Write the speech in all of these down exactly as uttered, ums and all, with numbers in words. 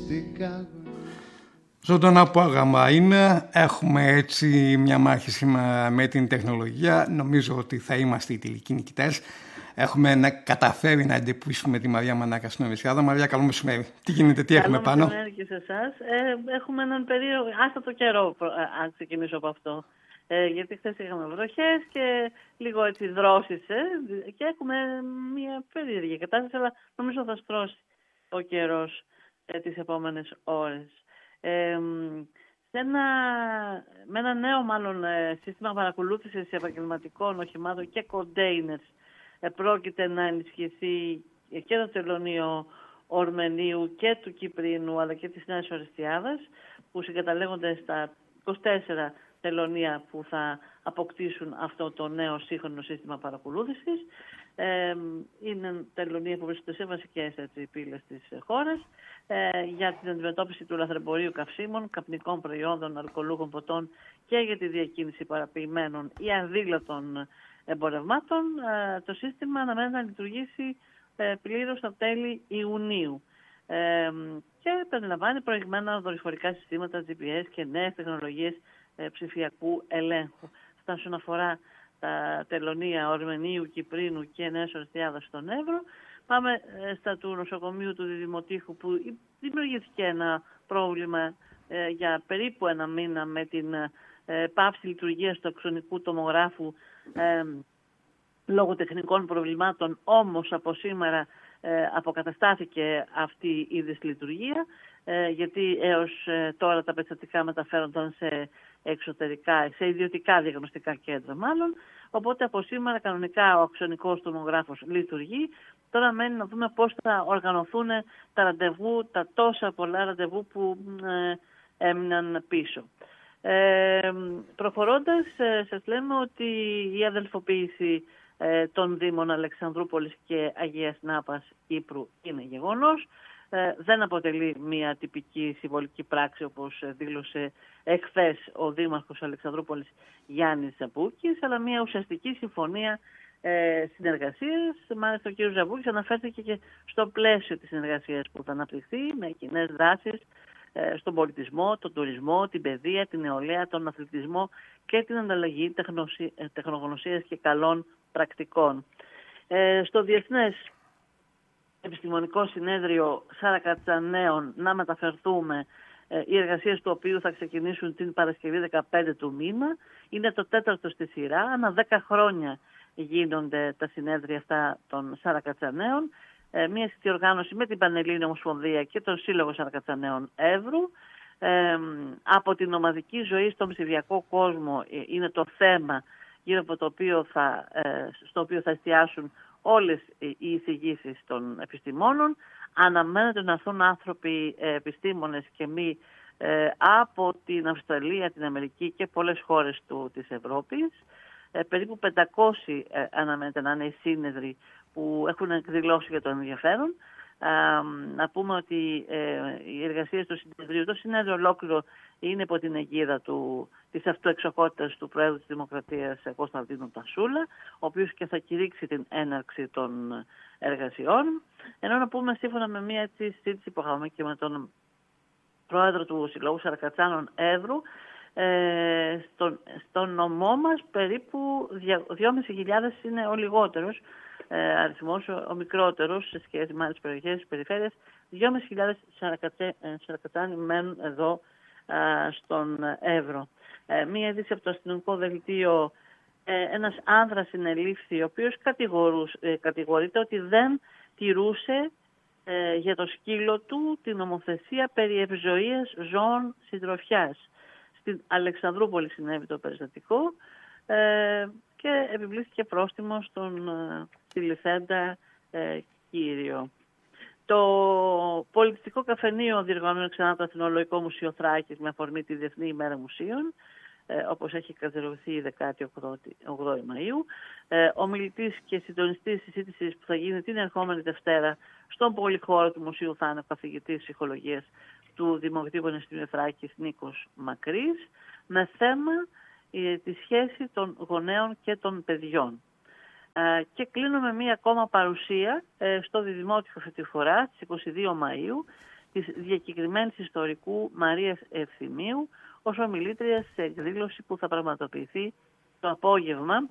Ζωντανά απόγαμα είναι. Έχουμε έτσι μια μάχη σήμερα με την τεχνολογία. Νομίζω ότι θα είμαστε οι τελικοί νικητές. Έχουμε να καταφέρει να εντυπώσουμε τη Μαρία Μανάκα στην Οδυσσιάδα. Μαρία, καλό μεσημέρι. Τι γίνεται, τι καλό έχουμε πάνω? Καλό μεσημέρι και σε εσάς. Ε, έχουμε έναν περίοδο, άστατο καιρό, αν ξεκινήσω από αυτό. Ε, γιατί χθες είχαμε βροχές και λίγο έτσι δρόσησε και έχουμε μια περίεργη κατάσταση, αλλά νομίζω θα στρώσει ο καιρός ε, τις επόμενες ώρες. Ε, σε ένα, με ένα νέο μάλλον σύστημα παρακολούθησης επαγγελματικών οχημάτων και containers ε, πρόκειται να ενισχυθεί και το τελωνείο Ορμενίου και του Κυπρίνου αλλά και της Νέας Ορεστιάδας, που συγκαταλέγονται στα είκοσι τέσσερα τελωνεία που θα αποκτήσουν αυτό το νέο σύγχρονο σύστημα παρακολούθησης. Ε, είναι τελωνεία που βρίσκονται σε βασικές πύλες της χώρας ε, για την αντιμετώπιση του λαθρεμπορίου καυσίμων, καπνικών προϊόντων, αλκοολούχων ποτών και για τη διακίνηση παραποιημένων ή αδήλωτων εμπορευμάτων. Ε, το σύστημα αναμένεται να λειτουργήσει ε, πλήρως στα τέλη Ιουνίου. Ε, και περιλαμβάνει προηγμένα δορυφορικά συστήματα τζι πι ες και νέες τεχνολογίες ε, ψηφιακού ελέγχου. Αυτά όσον αφορά τα τελωνεία Ορμενίου, Κυπρίνου και Νέας Ορεστιάδας στον Εύρο. Πάμε ε, στα του νοσοκομείου του Διδημοτήχου, που δημιουργήθηκε ένα πρόβλημα ε, για περίπου ένα μήνα με την ε, πάυση λειτουργίας του αξονικού τομογράφου ε, λόγω τεχνικών προβλημάτων, όμως από σήμερα ε, αποκαταστάθηκε αυτή η δυσλειτουργία, ε, γιατί έως ε, τώρα τα περιστατικά μεταφέρονταν σε εξωτερικά, σε ιδιωτικά διαγνωστικά κέντρα μάλλον, οπότε από σήμερα κανονικά ο αξονικός τομογράφος λειτουργεί. Τώρα μένει να δούμε πώς θα οργανωθούν τα ραντεβού, τα τόσα πολλά ραντεβού που ε, έμειναν πίσω. Ε, προχωρώντας, ε, σας λέμε ότι η αδελφοποίηση ε, των Δήμων Αλεξανδρούπολης και Αγίας Νάπας Κύπρου είναι γεγονός. Ε, δεν αποτελεί μια τυπική συμβολική πράξη, όπως δήλωσε εχθές ο Δήμαρχος Αλεξανδρούπολης Γιάννης Ζαμπούκης, αλλά μια ουσιαστική συμφωνία ε, συνεργασίας. Μάλιστα ο κ. Ζαμπούκης αναφέρθηκε και στο πλαίσιο της συνεργασίας που θα αναπτυχθεί με κοινές δράσεις ε, στον πολιτισμό, τον τουρισμό, την παιδεία, την νεολαία, τον αθλητισμό και την ανταλλαγή τεχνογνωσίας και καλών πρακτικών. Ε, στο Διεθνές Επιστημονικό Συνέδριο Σαρακατσανέων να μεταφερθούμε, ε, οι εργασίες του οποίου θα ξεκινήσουν την Παρασκευή δεκαπέντε του μήνα. Είναι το τέταρτο στη σειρά. Ανά δέκα χρόνια γίνονται τα συνέδρια αυτά των Σαρακατσανέων. Ε, μια συνδιοργάνωση με την Πανελλήνια Ομοσπονδία και τον Σύλλογο Σαρακατσανέων Εύρου. Ε, από την ομαδική ζωή στον ψηφιακό κόσμο ε, είναι το θέμα γύρω από το οποίο θα, ε, στο οποίο θα εστιάσουν όλες οι εισηγήσεις των επιστημόνων. Αναμένεται να έρθουν άνθρωποι επιστήμονες και μη ε, από την Αυστραλία, την Αμερική και πολλές χώρες του, της Ευρώπης. Ε, περίπου πεντακόσιοι ε, αναμένεται να είναι οι σύνεδροι που έχουν εκδηλώσει για το ενδιαφέρον. Ε, να πούμε ότι ε, οι εργασίες του συνεδρίου, το συνέδριο ολόκληρο είναι υπό την αιγίδα του, της αυτοεξοχότητας του Προέδρου της Δημοκρατίας Κωνσταντίνου Τασούλα, ο οποίος και θα κηρύξει την έναρξη των εργασιών. Ενώ να πούμε, σύμφωνα με μια συζήτηση που είχαμε και με τον Πρόεδρο του Συλλόγου Σαρακατσάνων Εύρου, ε, στον, στον νομό μας περίπου δυόμισι χιλιάδες είναι ο λιγότερος ε, αριθμός, ο, ο μικρότερος σε σχέση με άλλες περιοχές της περιφέρειας. δυόμισι χιλιάδες Σαρακατσάνοι μένουν εδώ α, στον Εύρο. Ε, μία είδηση από το αστυνομικό δελτίο, ε, ένας άνδρας συνελήφθη, ο οποίος ε, κατηγορείται ότι δεν τηρούσε ε, για το σκύλο του την νομοθεσία περί ευζοίας ζώων συντροφιάς. Στην Αλεξανδρούπολη συνέβη το περιστατικό ε, και επιβλήθηκε πρόστιμο στον ε, τηλεθέντα ε, κύριο. Το πολιτιστικό καφενείο διοργανώνει ξανά το Εθνολογικό Μουσείο Θράκης με αφορμή τη Διεθνή ημέρα μουσείων, ε, όπως έχει καθιερωθεί η δεκάτη όγδοη Μαΐου. Ε, ο μιλητής και συντονιστής συζήτησης που θα γίνει την ερχόμενη Δευτέρα στον πολυχώρο του Μουσείου θα είναι ο καθηγητής ψυχολογίας του Δημοκρατικού Πανεπιστημίου Θράκης Νίκος Μακρύς, με θέμα ε, τη σχέση των γονέων και των παιδιών. Ε, και κλείνουμε μία ακόμα παρουσία ε, στο Διδημότυχο αυτή τη φορά, στις είκοσι δύο Μαΐου, της διακεκριμένης ιστορικού Μαρίας Ευθυμίου ως ομιλήτρια σε εκδήλωση που θα πραγματοποιηθεί το απόγευμα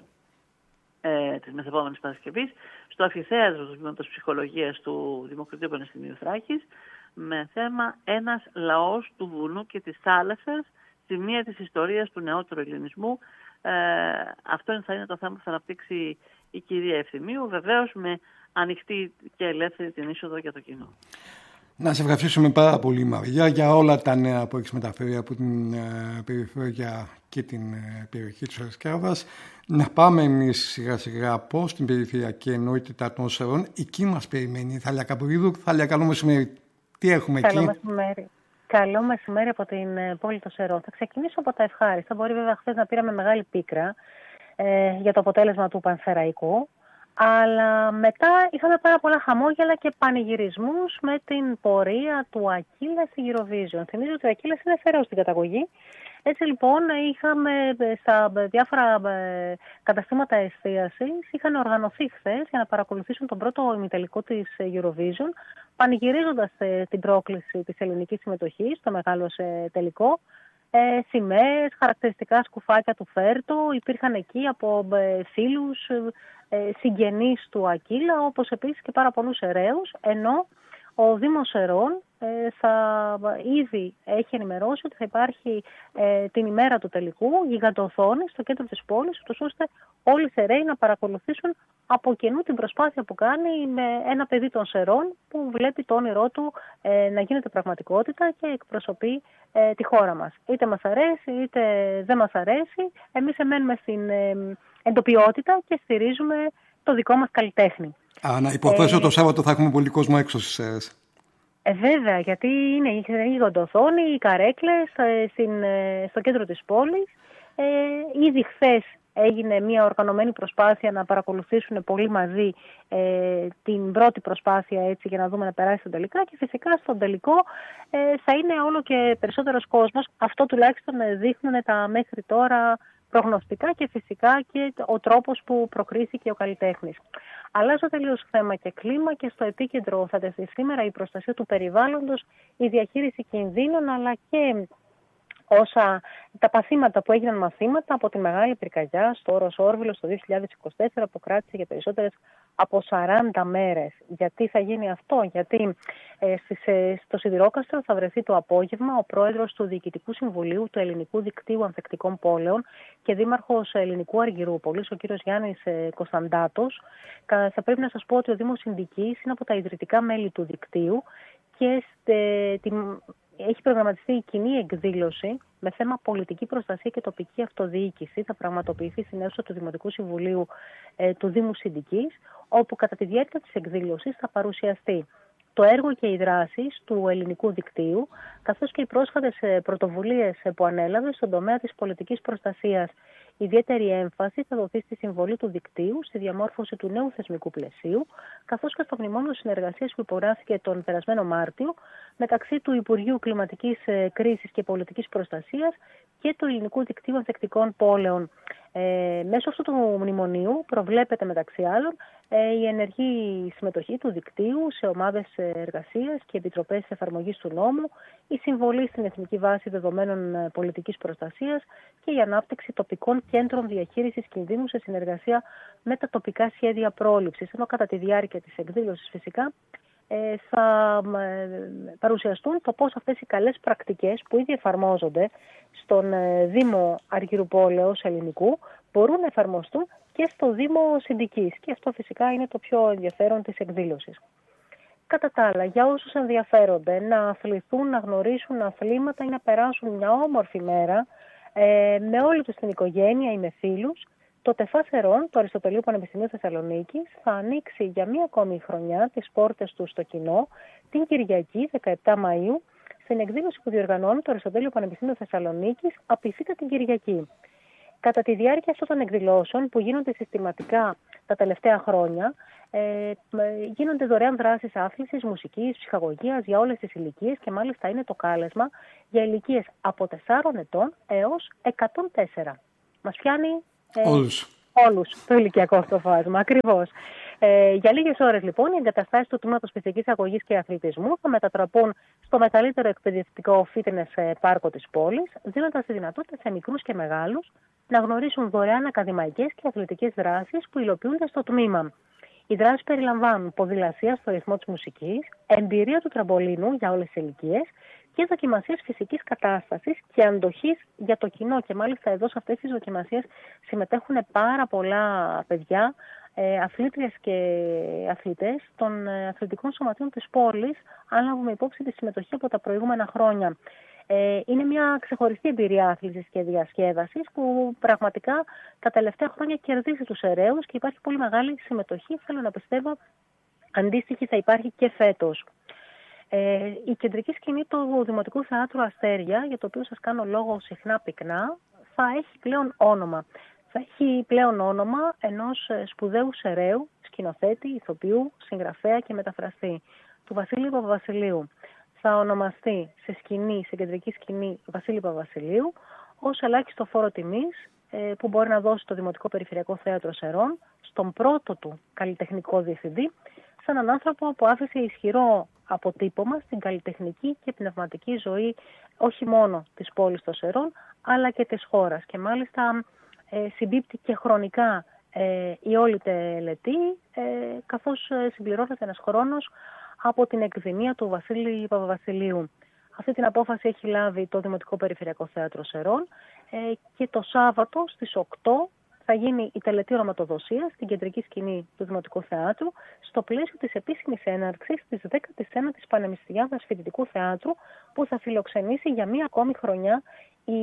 ε, της μεθεπόμενης Παρασκευής στο Αμφιθέατρο του Τμήματος Ψυχολογίας του Δημοκρατίου Πανεπιστημίου Θράκης με θέμα «Ένας λαός του βουνού και της θάλασσας, σημεία της ιστορίας του νεότερου ελληνισμού». Ε, αυτό θα είναι το θέμα που θα αναπτύξει η κυρία Ευθυμίου, βεβαίως με ανοιχτή και ελεύθερη την είσοδο για το κοινό. Να σε ευχαριστήσουμε πάρα πολύ, Μαρία, για όλα τα νέα που έχεις μεταφέρει από την ε, περιφέρεια και την ε, περιοχή της Αρασκάβας. Να πάμε εμείς σιγά σιγά πώς στην περιφερειακή ενότητα των Σερών. Εκεί μας περιμένει η Θάλια Καπουρίδου. Θάλια, καλό μεσημέρι. Τι έχουμε καλό εκεί? Μεσημέρι. Καλό μεσημέρι από την πόλη των Σερών. Θα ξεκινήσω από τα ευχάριστα. Μπορεί βέβαια χθες να πήραμε μεγάλη πίκρα ε, για το αποτέλεσμα του Πανσεραϊκού. Αλλά μετά είχαμε πάρα πολλά χαμόγελα και πανηγυρισμούς με την πορεία του Ακύλα στη Eurovision. Θυμίζω ότι ο Ακύλας είναι Φεραίος στην καταγωγή. Έτσι λοιπόν είχαμε στα διάφορα καταστήματα εστίασης, είχαν οργανωθεί χθες για να παρακολουθήσουν τον πρώτο ημιτελικό της Eurovision, πανηγυρίζοντας την πρόκληση της ελληνικής συμμετοχής στο μεγάλο τελικό. Ε, σημαίες, χαρακτηριστικά σκουφάκια του Φέρτο υπήρχαν εκεί από ε, φίλους, ε, συγγενείς του Ακύλα, όπως επίσης και πάρα πολλούς Σεραίους, ενώ ο Δήμος Σερών ε, θα ήδη έχει ενημερώσει ότι θα υπάρχει ε, την ημέρα του τελικού γιγαντοοθόνη στο κέντρο της πόλης, ώστε όλοι οι Σεραίοι να παρακολουθήσουν από κοινού την προσπάθεια που κάνει με ένα παιδί των Σερών που βλέπει το όνειρό του ε, να γίνεται πραγματικότητα και εκπροσωπεί ε, τη χώρα μας. Είτε μας αρέσει είτε δεν μας αρέσει, εμείς εμένουμε στην ε, εντοπιότητα και στηρίζουμε το δικό μας καλλιτέχνη. Α, να υποθέσω ε, το Σάββατο θα έχουμε πολύ κόσμο έξω στις Σέρες. Ε, βέβαια, γιατί είναι η γιγαντοοθόνη, οι καρέκλες ε, στην, ε, στο κέντρο της πόλης. Ε, ήδη χθες έγινε μια οργανωμένη προσπάθεια να παρακολουθήσουν πολύ μαζί ε, την πρώτη προσπάθεια έτσι, για να δούμε να περάσει στον τελικά και φυσικά στον τελικό ε, θα είναι όλο και περισσότερος κόσμος. Αυτό τουλάχιστον δείχνουν τα μέχρι τώρα προγνωστικά και φυσικά και ο τρόπος που προκρίθηκε ο καλλιτέχνης. Αλλάζω τελείως θέμα και κλίμα και στο επίκεντρο θα τεθεί σήμερα η προστασία του περιβάλλοντος, η διαχείριση κινδύνων αλλά και όσα τα παθήματα που έγιναν μαθήματα από τη Μεγάλη Πυρκαγιά στο Όρος Όρβιλος το δύο χιλιάδες είκοσι τέσσερα που κράτησε για περισσότερες από σαράντα μέρες. Γιατί θα γίνει αυτό? Γιατί ε, στις, ε, στο Σιδηρόκαστρο θα βρεθεί το απόγευμα ο πρόεδρος του Διοικητικού Συμβουλίου του Ελληνικού Δικτύου Ανθεκτικών Πόλεων και δήμαρχος Ελληνικού Αργυρούπολης, ο κύριος Γιάννης ε, Κωνσταντάτος. Θα πρέπει να σας πω ότι ο Δήμος Συνδικής είναι από τα ιδρυτικά μέλη του δικτύου και ε, την έχει προγραμματιστεί η κοινή εκδήλωση με θέμα πολιτική προστασία και τοπική αυτοδιοίκηση. Θα πραγματοποιηθεί στην αίθουσα του Δημοτικού Συμβουλίου ε, του Δήμου Συνδικής, όπου κατά τη διάρκεια της εκδήλωσης θα παρουσιαστεί το έργο και οι δράσεις του ελληνικού δικτύου, καθώς και οι πρόσφατες πρωτοβουλίες που ανέλαβε στον τομέα της πολιτικής προστασίας. Ιδιαίτερη έμφαση θα δοθεί στη συμβολή του δικτύου, στη διαμόρφωση του νέου θεσμικού πλαισίου, καθώς και στο μνημόνιο συνεργασίας που υπογράφηκε τον περασμένο Μάρτιο μεταξύ του Υπουργείου Κλιματικής Κρίσης και Πολιτικής Προστασίας και του Ελληνικού Δικτύου Ανθεκτικών Πόλεων. Ε, μέσω αυτού του μνημονίου προβλέπεται μεταξύ άλλων ε, η ενεργή συμμετοχή του δικτύου σε ομάδες εργασίας και επιτροπές εφαρμογής του νόμου, η συμβολή στην Εθνική Βάση Δεδομένων Πολιτικής Προστασίας και η ανάπτυξη τοπικών κέντρων διαχείρισης κινδύνου σε συνεργασία με τα τοπικά σχέδια πρόληψης. Ενώ κατά τη διάρκεια της εκδήλωσης φυσικά ε, θα ε, παρουσιαστούν το πώς αυτές οι καλές πρακτικές που ήδη εφαρμόζονται στον ε, Δήμο Αργυρουπόλεως Ελληνικού μπορούν να εφαρμοστούν και στο Δήμο Συνδικής. Και αυτό φυσικά είναι το πιο ενδιαφέρον της εκδήλωσης. Κατά τα άλλα, για όσους ενδιαφέρονται να αθληθούν, να γνωρίσουν αθλήματα ή να περάσουν μια όμορφη μέρα ε, με όλη τους την οικογένεια ή με φίλους, το ΤΕΦΑ Σερών, το Αριστοτελείου Πανεπιστημίου Θεσσαλονίκης, θα ανοίξει για μία ακόμη χρονιά τις πόρτες του στο κοινό την Κυριακή, δεκαεπτά Μαΐου, στην εκδήλωση που διοργανώνει το Αριστοτέλειο Πανεπιστημίου Θεσσαλονίκης, Απειθείτε την Κυριακή. Κατά τη διάρκεια αυτών των εκδηλώσεων που γίνονται συστηματικά τα τελευταία χρόνια, ε, γίνονται δωρεάν δράσεις άθλησης, μουσικής, ψυχαγωγίας για όλες τις ηλικίες και μάλιστα είναι το κάλεσμα για ηλικίες από τεσσάρων ετών έως εκατόν τέσσερα. Μας πιάνει ε, όλους. όλους το ηλικιακό αυτό φάσμα, ακριβώς. Ε, για λίγες ώρες λοιπόν οι εγκαταστάσεις του Τμήματος Φυσικής Αγωγής και Αθλητισμού θα μετατραπούν στο μεγαλύτερο εκπαιδευτικό fitness πάρκο της πόλης, δίνοντας τη δυνατότητα σε μικρούς και μεγάλους να γνωρίσουν δωρεάν ακαδημαϊκές και αθλητικές δράσεις που υλοποιούνται στο τμήμα. Οι δράσεις περιλαμβάνουν ποδηλασία στο ρυθμό της μουσικής, εμπειρία του τραμπολίνου για όλες τις ηλικίες και δοκιμασίες φυσικής κατάστασης και αντοχής για το κοινό. Και μάλιστα εδώ σε αυτές τις δοκιμασίες συμμετέχουν πάρα πολλά παιδιά, αθλήτριες και αθλητές των αθλητικών σωματείων της πόλης, αν λάβουμε υπόψη τη συμμετοχή από τα προηγούμενα χρόνια. Είναι μια ξεχωριστή εμπειρία άθλησης και διασκέδασης που πραγματικά τα τελευταία χρόνια κερδίζει τους αιρέους και υπάρχει πολύ μεγάλη συμμετοχή. Θέλω να πιστεύω αντίστοιχη θα υπάρχει και φέτος. Ε, η κεντρική σκηνή του Δημοτικού Θεάτρου Αστέρια, για το οποίο σας κάνω λόγο συχνά πυκνά, θα έχει πλέον όνομα. Θα έχει πλέον όνομα ενός σπουδαίου σεραίου, σκηνοθέτη, ηθοποιού, συγγραφέα και μεταφραστή, του Βασίλη Παπαβασιλείου. Θα ονομαστεί σε σκηνή, σε κεντρική σκηνή Βασίλη Παπαβασιλείου, ως ελάχιστο φόρο τιμής που μπορεί να δώσει το Δημοτικό Περιφερειακό Θέατρο Σερών στον πρώτο του καλλιτεχνικό διευθυντή, σαν έναν άνθρωπο που άφησε ισχυρό αποτύπωμα στην καλλιτεχνική και πνευματική ζωή όχι μόνο της πόλης των Σερών, αλλά και της χώρας. Και μάλιστα ε, συμπίπτει και χρονικά ε, η όλη τελετή, ε, καθώς συμπληρώνεται ένας χρόνος από την εκδημία του Βασίλη Παπαβασιλείου. Αυτή την απόφαση έχει λάβει το Δημοτικό Περιφερειακό Θέατρο Σερών ε, και το Σάββατο στις οκτώ θα γίνει η τελετή ονοματοδοσία στην κεντρική σκηνή του Δημοτικού Θεάτρου στο πλαίσιο της επίσημης έναρξης της δέκατης ένατης Πανεπιστημιάδας Φοιτητικού Θεάτρου, που θα φιλοξενήσει για μία ακόμη χρονιά η,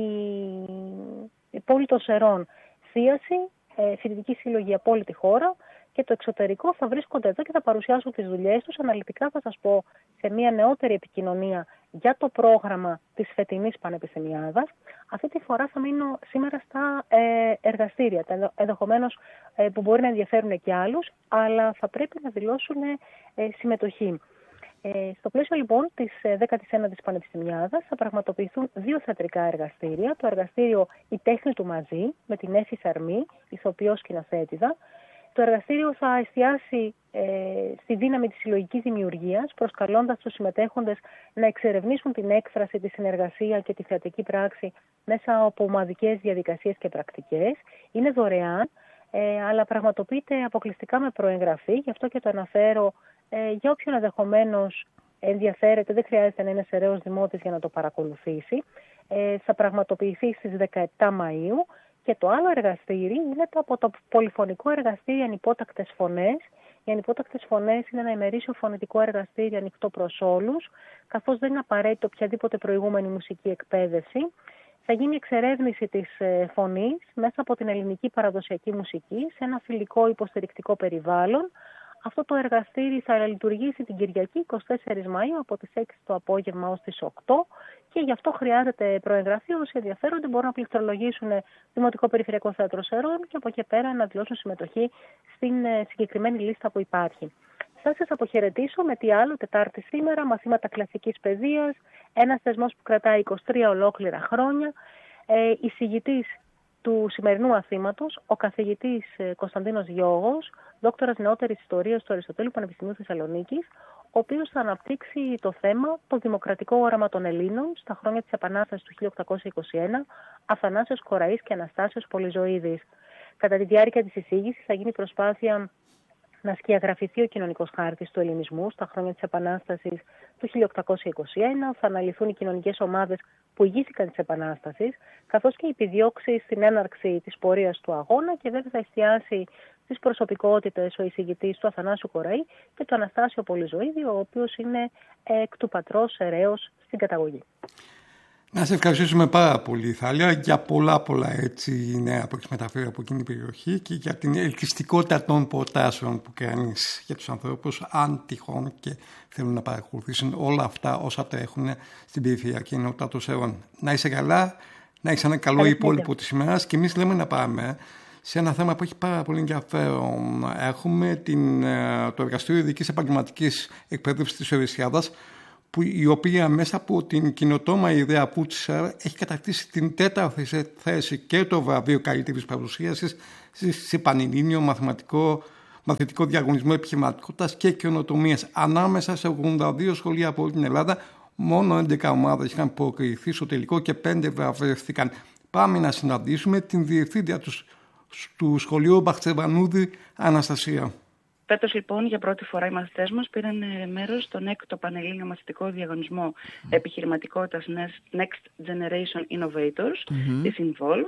η πόλη των Σερών. Θίαση, ε, φοιτητική σύλλογη από όλη τη χώρα και το εξωτερικό θα βρίσκονται εδώ και θα παρουσιάσουν τις δουλειές τους. Αναλυτικά θα σας πω σε μια νεότερη επικοινωνία για το πρόγραμμα της φετινής Πανεπιστημιάδας. Αυτή τη φορά θα μείνω σήμερα στα ε, εργαστήρια, ενδεχομένως ε, που μπορεί να ενδιαφέρουν και άλλους, αλλά θα πρέπει να δηλώσουν ε, συμμετοχή. Ε, στο πλαίσιο λοιπόν της δέκατης ένατης Πανεπιστημιάδας θα πραγματοποιηθούν δύο θεατρικά εργαστήρια. Το εργαστήριο «Η τέχνη του μαζί» με την Έφη Σαρμή, ηθοποιό σκηνοθέτηδα. Το εργαστήριο θα εστιάσει ε, στη δύναμη της συλλογικής δημιουργίας, προσκαλώντας τους συμμετέχοντες να εξερευνήσουν την έκφραση, τη συνεργασία και τη θεατρική πράξη μέσα από ομαδικές διαδικασίες και πρακτικές. Είναι δωρεάν, ε, αλλά πραγματοποιείται αποκλειστικά με προεγγραφή, γι' αυτό και το αναφέρω ε, για όποιον ενδεχομένως ενδιαφέρεται, δεν χρειάζεται να είναι σεραίος δημότης για να το παρακολουθήσει. Ε, θα πραγματοποιηθεί στις δεκαεπτά Μαΐου. Και το άλλο εργαστήρι είναι το από το πολυφωνικό εργαστήρι Ανυπότακτες Φωνές. Οι Ανυπότακτες Φωνές είναι ένα ημερήσιο φωνητικό εργαστήρι ανοιχτό προς όλους, καθώς δεν είναι απαραίτητο οποιαδήποτε προηγούμενη μουσική εκπαίδευση. Θα γίνει εξερεύνηση της φωνής μέσα από την ελληνική παραδοσιακή μουσική σε ένα φιλικό υποστηρικτικό περιβάλλον. Αυτό το εργαστήρι θα λειτουργήσει την Κυριακή εικοστή τέταρτη Μαΐου από τις έξι το απόγευμα ως τις οκτώ και γι' αυτό χρειάζεται προεγγραφή. Όσοι ενδιαφέρονται μπορούν να πληκτρολογήσουν Δημοτικό Περιφερειακό Θέατρο Σερών και από εκεί πέρα να δηλώσουν συμμετοχή στην συγκεκριμένη λίστα που υπάρχει. Θα σας αποχαιρετήσω με τι άλλο, Τετάρτη σήμερα, μαθήματα κλασικής παιδείας, ένας θεσμός που κρατάει είκοσι τρία ολόκληρα χρόνια, ε, εισηγητής του σημερινού μαθήματος, ο καθηγητής Κωνσταντίνος Γιώγος, δόκτορας νεότερης ιστορίας του Αριστοτέλειου Πανεπιστημίου Θεσσαλονίκης, ο οποίος θα αναπτύξει το θέμα το δημοκρατικό όραμα των Ελλήνων στα χρόνια της Επανάστασης του χίλια οκτακόσια είκοσι ένα, Αθανάσιος Κοραής και Αναστάσιος Πολυζωίδης. Κατά τη διάρκεια της εισήγησης θα γίνει προσπάθεια να σκιαγραφηθεί ο κοινωνικός χάρτης του ελληνισμού στα χρόνια της Επανάστασης του χίλια οκτακόσια είκοσι ένα, θα αναλυθούν οι κοινωνικές ομάδες που ηγήθηκαν της Επανάστασης, καθώς και οι επιδιώξεις στην έναρξη της πορείας του αγώνα, και βέβαια θα εστιάσει στις προσωπικότητες ο εισηγητής του Αθανάσιου Κοραή και του Αναστάσιο Πολυζωίδη, ο οποίος είναι εκ του πατρός σεραίος στην καταγωγή. Να σε ευχαριστήσουμε πάρα πολύ, Θάλια, για πολλά πολλά έτσι νέα που έχεις μεταφέρει από εκείνη την περιοχή και για την ελκυστικότητα των προτάσεων που κάνεις για τους ανθρώπους, αν τυχόν και θέλουν να παρακολουθήσουν όλα αυτά όσα τρέχουν στην περιφερειακή ενότητα των Σερών. Να είσαι καλά, να έχεις ένα καλό υπόλοιπο της ημέρας, και εμείς λέμε να πάμε σε ένα θέμα που έχει πάρα πολύ ενδιαφέρον. Έχουμε την, το Εργαστήριο Ειδικής Επαγγελματικής Εκπαίδευσης της Ορυσιάδας, που η οποία μέσα από την κοινοτόμα ιδέα Πούτσερ έχει κατακτήσει την τέταρτη θέση και το βραβείο καλύτερης παρουσίασης σε πανελλήνιο μαθηματικό μαθητικό διαγωνισμό επιχειρηματικότητας και καινοτομίας. Ανάμεσα σε ογδόντα δύο σχολεία από όλη την Ελλάδα, μόνο έντεκα ομάδες είχαν προκριθεί στο τελικό και πέντε βραβεύτηκαν. Πάμε να συναντήσουμε την διευθύντρια του, του σχολείου Μπαχτσεβανούδη, Αναστασία. Φέτος λοιπόν για πρώτη φορά οι μαθητές μας πήραν μέρος στον έκτο πανελλήνιο μαθητικό διαγωνισμό mm. επιχειρηματικότητας Next Generation Innovators, mm-hmm. της Involve,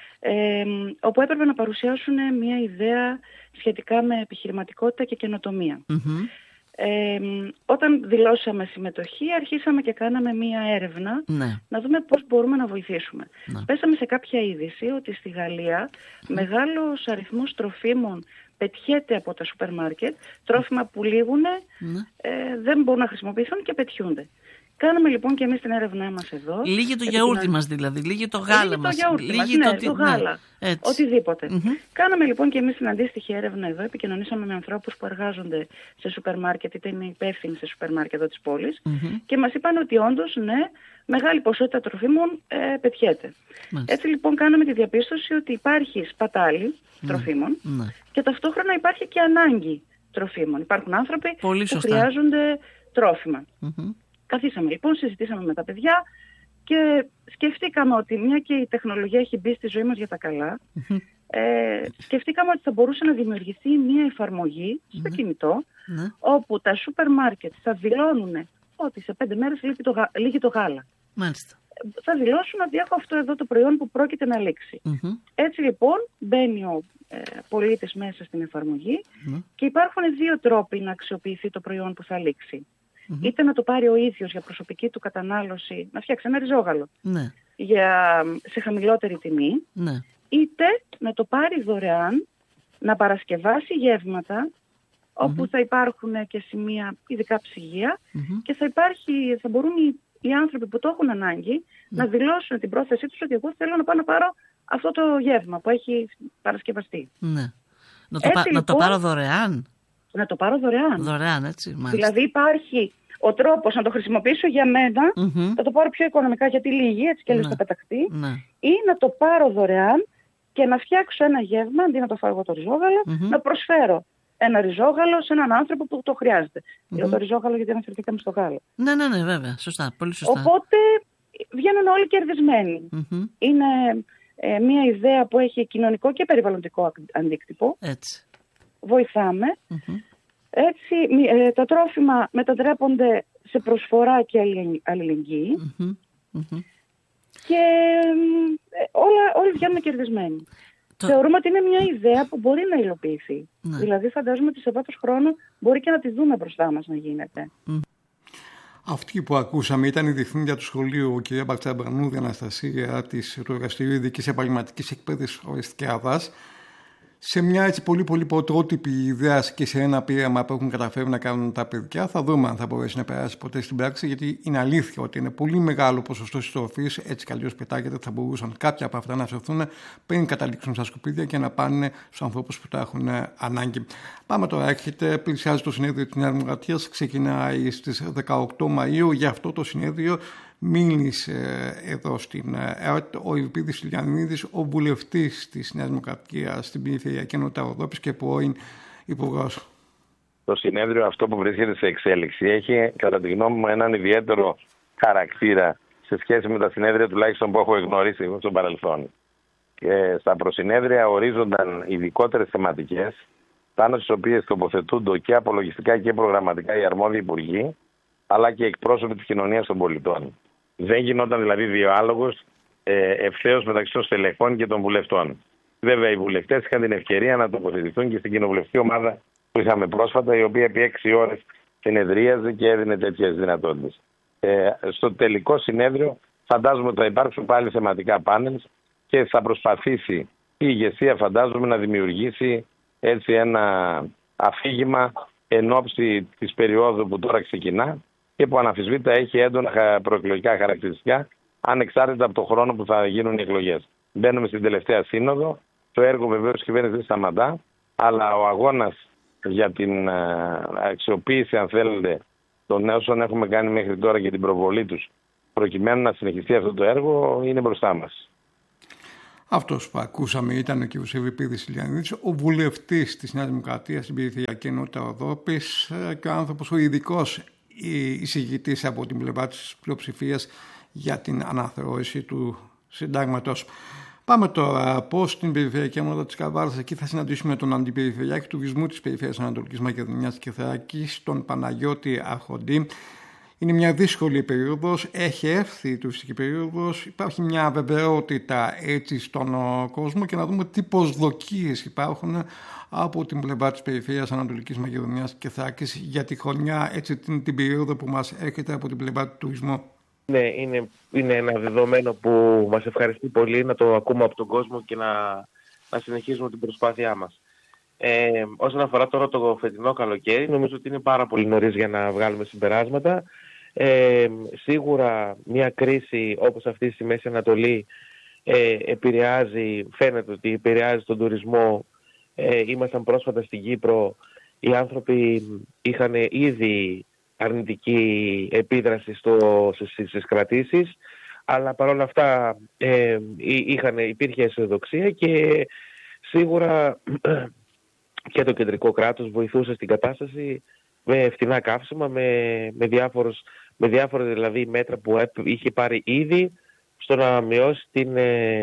ε, όπου έπρεπε να παρουσιάσουν μια ιδέα σχετικά με επιχειρηματικότητα και καινοτομία. Mm-hmm. Ε, όταν δηλώσαμε συμμετοχή, αρχίσαμε και κάναμε μία έρευνα ναι. να δούμε πώς μπορούμε να βοηθήσουμε. Ναι. Πέσαμε σε κάποια είδηση ότι στη Γαλλία mm. μεγάλος αριθμός τροφίμων πετιέται από τα σούπερ μάρκετ, τρόφιμα που λήγουν, mm. ε, δεν μπορούν να χρησιμοποιηθούν και πετιούνται. Κάναμε λοιπόν και εμείς την έρευνά μας εδώ. Λίγη το γιαούρτι μας δηλαδή, λίγη το γάλα μας. Λίγη το γιαούρτι μας, ναι, το, το γάλα, ναι, οτιδήποτε. Mm-hmm. Κάναμε λοιπόν και εμείς την αντίστοιχη έρευνα εδώ, επικοινωνήσαμε με ανθρώπους που εργάζονται σε σούπερ μάρκετ, είτε είναι υπεύθυνοι σε σούπερ μάρκετ εδώ της πόλης mm-hmm. και μας είπαν ότι όντως, ναι, μεγάλη ποσότητα τροφίμων ε, πετιέται. Mm-hmm. Έτσι λοιπόν κάναμε τη διαπίστωση ότι υπάρχει σπατάλη mm-hmm. τροφίμων mm-hmm. και ταυτόχρονα υπάρχει και ανάγκη τροφίμων. Υπάρχουν άνθρωποι Πολύ που χρειάζονται τρόφιμα. Mm-hmm. Καθίσαμε λοιπόν, συζητήσαμε με τα παιδιά και σκεφτήκαμε ότι μια και η τεχνολογία έχει μπει στη ζωή μας για τα καλά, mm-hmm. ε, σκεφτήκαμε ότι θα μπορούσε να δημιουργηθεί μια εφαρμογή στο mm-hmm. κινητό, mm-hmm. όπου τα σούπερ μάρκετ θα δηλώνουν ότι σε πέντε μέρες λύγει το, γα... λύγει το γάλα. Μάλιστα. Θα δηλώσουν ότι έχω αυτό εδώ το προϊόν που πρόκειται να λήξει. Mm-hmm. Έτσι λοιπόν μπαίνει ο ε, πολίτης μέσα στην εφαρμογή mm-hmm. και υπάρχουν δύο τρόποι να αξιοποιηθεί το προϊόν που θα λήξει. Mm-hmm. Είτε να το πάρει ο ίδιος για προσωπική του κατανάλωση, να φτιάξει ένα ριζόγαλο ναι. για, σε χαμηλότερη τιμή, ναι. είτε να το πάρει δωρεάν, να παρασκευάσει γεύματα, mm-hmm. όπου θα υπάρχουν και σημεία ειδικά ψυγεία mm-hmm. και θα, υπάρχει, θα μπορούν οι, οι άνθρωποι που το έχουν ανάγκη mm-hmm. να δηλώσουν την πρόθεσή τους ότι εγώ θέλω να πάω να πάρω αυτό το γεύμα που έχει παρασκευαστεί. Ναι. Να, το πα, λοιπόν, να το πάρω δωρεάν. Να το πάρω δωρεάν. Δωρεάν, έτσι, μάλιστα. Δηλαδή υπάρχει ο τρόπος να το χρησιμοποιήσω για μένα, mm-hmm. θα το πάρω πιο οικονομικά γιατί λύγει, έτσι και αλλιώς θα πεταχτεί, ναι. ή να το πάρω δωρεάν και να φτιάξω ένα γεύμα, αντί να το φάω εγώ το ριζόγαλο, mm-hmm. να προσφέρω ένα ριζόγαλο σε έναν άνθρωπο που το χρειάζεται. Mm-hmm. Λέω το ριζόγαλο γιατί αναφερθήκαμε στο γάλο. Ναι, ναι, ναι, βέβαια. Σωστά, πολύ σωστά. Οπότε βγαίνουν όλοι κερδισμένοι. Mm-hmm. Είναι ε, μια ιδέα που έχει κοινωνικό και περιβαλλοντικό αντίκτυπο. Έτσι. Βοηθάμε. Mm-hmm. Έτσι, ε, τα τρόφιμα μετατρέπονται σε προσφορά και αλληλεγγύη mm-hmm. Mm-hmm. και ε, όλα, όλοι βγαίνουν κερδισμένοι. Το... Θεωρούμε ότι είναι μια ιδέα που μπορεί να υλοποιηθεί. Ναι. Δηλαδή φαντάζομαι ότι σε βάθος χρόνου μπορεί και να τη δούμε μπροστά μας να γίνεται. Mm. Αυτή που ακούσαμε ήταν η διευθύντρια του σχολείου, η κυρία Μπαχτσεβανούδη Αναστασία, της, του Εργαστηρίου Ειδικής Επαγγελματικής Εκπαίδευσης Ορεστιάδας. Σε μια έτσι πολύ πολύ πρωτότυπη ιδέα και σε ένα πείραμα που έχουν καταφέρει να κάνουν τα παιδιά, θα δούμε αν θα μπορέσει να περάσει ποτέ στην πράξη, γιατί είναι αλήθεια ότι είναι πολύ μεγάλο ποσοστό συστροφής, έτσι κι αλλιώς πετάγεται, θα μπορούσαν κάποια από αυτά να σωθούν πριν καταλήξουν στα σκουπίδια και να πάνε στους ανθρώπους που τα έχουν ανάγκη. Πάμε τώρα, έρχεται, πλησιάζει το συνέδριο της Νέας Δημοκρατίας, ξεκινάει στις δεκαοκτώ Μαΐου. Για αυτό το συνέδριο μίλησε εδώ στην ΕΡΤ ο Ευρυπίδης Λιανίδης, ο βουλευτής της Νέας Δημοκρατίας στην Περιφερειακή Ενότητα Ροδόπης και πρώην υπουργός. Το συνέδριο αυτό που βρίσκεται σε εξέλιξη έχει κατά τη γνώμη μου έναν ιδιαίτερο χαρακτήρα σε σχέση με τα συνέδρια τουλάχιστον που έχω γνωρίσει εγώ στο παρελθόν. Και στα προσυνέδρια ορίζονταν ειδικότερες θεματικές πάνω στις οποίες τοποθετούνται και απολογιστικά και προγραμματικά οι αρμόδιοι υπουργοί, αλλά και εκπρόσωποι της κοινωνίας των πολιτών. Δεν γινόταν δηλαδή διάλογος ε, ευθέως μεταξύ των στελεχών και των βουλευτών. Βέβαια, οι βουλευτές είχαν την ευκαιρία να τοποθετηθούν και στην κοινοβουλευτική ομάδα που είχαμε πρόσφατα, η οποία επί έξι ώρες συνεδρίαζε και έδινε τέτοιες δυνατότητες. Ε, στο τελικό συνέδριο, φαντάζομαι ότι θα υπάρξουν πάλι θεματικά πάνελ και θα προσπαθήσει η ηγεσία, φαντάζομαι, να δημιουργήσει έτσι ένα αφήγημα εν ώψη της περίοδου που τώρα ξεκινά και που αναμφισβήτητα έχει έντονα προεκλογικά χαρακτηριστικά, ανεξάρτητα από το χρόνο που θα γίνουν οι εκλογές. Μπαίνουμε στην τελευταία σύνοδο. Το έργο βεβαίως της κυβέρνησης δεν σταματά, αλλά ο αγώνας για την αξιοποίηση, αν θέλετε, των όσων έχουμε κάνει μέχρι τώρα και την προβολή τους, προκειμένου να συνεχιστεί αυτό το έργο, είναι μπροστά μας. Αυτός που ακούσαμε ήταν ο κ. Ευυπίδης Ηλιανίδης, ο βουλευτής της Νέας Δημοκρατίας στην Περιφερειακή Ενότητα Οδόπης και ο άνθρωπος ο ειδικός εισηγητής από την πλευρά της πλειοψηφίας για την αναθεώρηση του συντάγματος. Πάμε τώρα πώς στην Περιφερειακή Ενότητα της Καβάλας. Εκεί θα συναντήσουμε τον Αντιπεριφερειάρχη Τουρισμού της Περιφέρειας Ανατολικής Μακεδονίας και Θράκης, τον Παναγιώτη Αρχοντή. Είναι μια δύσκολη περίοδος, έχει έρθει η τουριστική περίοδος, υπάρχει μια αβεβαιότητα έτσι στον κόσμο και να δούμε τι προσδοκίες υπάρχουν από την πλευρά της Περιφέρειας Ανατολικής Μακεδονίας και Θράκης για τη χρονιά, έτσι την, την περίοδο που μας έρχεται από την πλευρά του τουρισμού. Ναι, είναι, είναι ένα δεδομένο που μας ευχαριστεί πολύ να το ακούμε από τον κόσμο και να, να συνεχίζουμε την προσπάθειά μας. Ε, όσον αφορά τώρα το φετινό καλοκαίρι, νομίζω ότι είναι πάρα πολύ νωρίς για να βγάλουμε συμπεράσματα. Ε, σίγουρα μια κρίση όπως αυτή στη Μέση Ανατολή ε, επηρεάζει, φαίνεται ότι επηρεάζει τον τουρισμό. Ε, ήμασταν πρόσφατα στην Κύπρο, οι άνθρωποι είχαν ήδη αρνητική επίδραση στο, στις κρατήσεις, αλλά παρόλα αυτά ε, είχαν, υπήρχε αισιοδοξία και σίγουρα και το κεντρικό κράτος βοηθούσε στην κατάσταση με φτηνά καύσιμα, με, με, διάφορους, με διάφορα δηλαδή μέτρα που είχε πάρει ήδη στο να μειώσει την,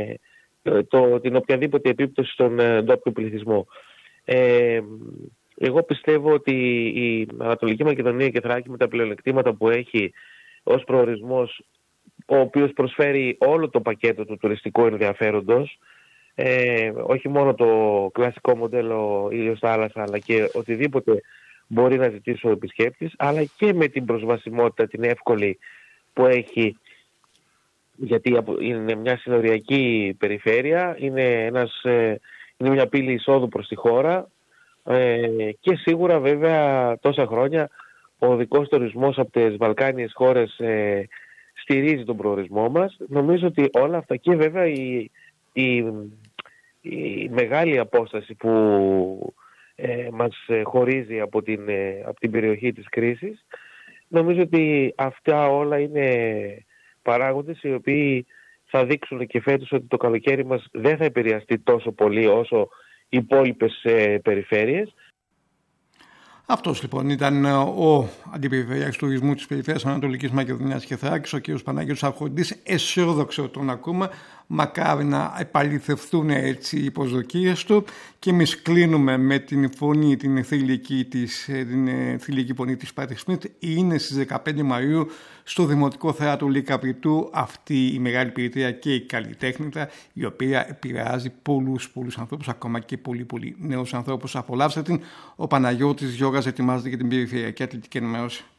το, την οποιαδήποτε επίπτωση στον ντόπιο πληθυσμό. Ε, εγώ πιστεύω ότι η Ανατολική Μακεδονία και Θράκη με τα πλεονεκτήματα που έχει ως προορισμός, ο οποίος προσφέρει όλο το πακέτο του τουριστικού ενδιαφέροντος, ε, όχι μόνο το κλασικό μοντέλο ήλιος θάλασσα, αλλά και οτιδήποτε μπορεί να ζητήσει ο επισκέπτης, αλλά και με την προσβασιμότητα την εύκολη που έχει, γιατί είναι μια συνοριακή περιφέρεια, είναι, ένας, είναι μια πύλη εισόδου προς τη χώρα ε, και σίγουρα βέβαια τόσα χρόνια ο οδικός τουρισμός από τις Βαλκάνιες χώρες ε, στηρίζει τον προορισμό μας. Νομίζω ότι όλα αυτά και βέβαια η, η, η μεγάλη απόσταση που ε, μας χωρίζει από την, ε, από την περιοχή της κρίσης, νομίζω ότι αυτά όλα είναι παράγοντες οι οποίοι θα δείξουν και φέτος ότι το καλοκαίρι μας δεν θα επηρεαστεί τόσο πολύ όσο οι υπόλοιπες ε, περιφέρειες. Αυτός λοιπόν ήταν ο Αντιπεριφερειάρχης Τουρισμού της Περιφέρειας Ανατολικής Μακεδονίας και Θράκης, ο κ. Παναγιώτης Αρχοντής. Αισιόδοξο τον ακούμε. Μακάρι να επαληθευτούν έτσι οι προσδοκίες του. Και εμείς κλείνουμε με την φωνή, την θηλυκή, της, την θηλυκή φωνή της Πάτρις Σμιτ. Είναι στις δεκαπέντε Μαΐου στο Δημοτικό Θέατρο Λυκαβητού αυτή η μεγάλη πυρητεία και η καλλιτέχνητα, η οποία επηρεάζει πολλούς πολλούς ανθρώπους, ακόμα και πολύ πολύ νέους ανθρώπους. Απολαύστε την. Ο Παναγιώτης Γιώργας ετοιμάζεται για την περιφερειακή αθλητική ενημέρωση.